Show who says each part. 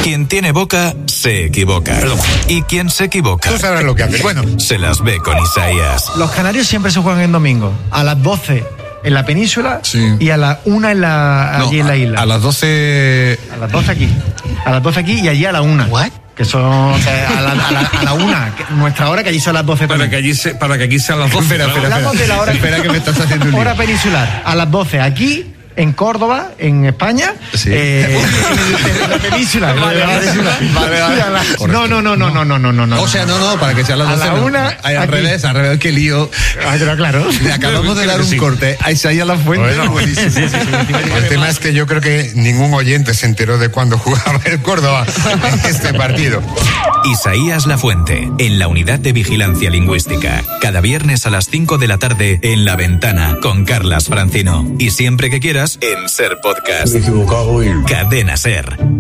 Speaker 1: Quien tiene boca, se equivoca. Y quien se equivoca,
Speaker 2: tú sabrás lo que haces. Bueno,
Speaker 1: se las ve con Isaías.
Speaker 3: Los canarios siempre se juegan en domingo. A las 12 en la península,
Speaker 4: sí,
Speaker 3: y a las 1 allí en la isla.
Speaker 4: A las 12...
Speaker 3: A las 12 aquí. A las 12 aquí y allí a la 1.
Speaker 4: ¿What?
Speaker 3: Que son a la 1, nuestra hora, que allí son las 12
Speaker 4: para que aquí sean las 12.
Speaker 3: Espera
Speaker 2: que me estás haciendo un lío.
Speaker 3: Hora peninsular. A las 12 aquí, en Córdoba, en España,
Speaker 4: sí,
Speaker 3: en la península.
Speaker 4: Vale.
Speaker 3: No.
Speaker 4: O sea, no, para que sea las 12.
Speaker 3: A la 1.
Speaker 4: Al revés, qué lío.
Speaker 3: Claro.
Speaker 4: Le acabamos de dar un corte a Isaías La Fuente.
Speaker 2: Buenísimo. Sí. El tema es que yo creo que ningún oyente se enteró de cuándo jugaba el Córdoba en este partido.
Speaker 1: Isaías La Fuente, en la Unidad de Vigilancia Lingüística. Cada viernes a las 5 de la tarde en La Ventana con Carlas Francino. Y siempre que quieras, en Ser Podcast.
Speaker 5: Me he equivocado y...
Speaker 1: Cadena Ser.